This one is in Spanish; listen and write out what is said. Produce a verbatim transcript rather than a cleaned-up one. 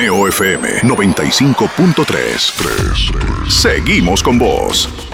Neo F M noventa y cinco punto tres. Seguimos con vos.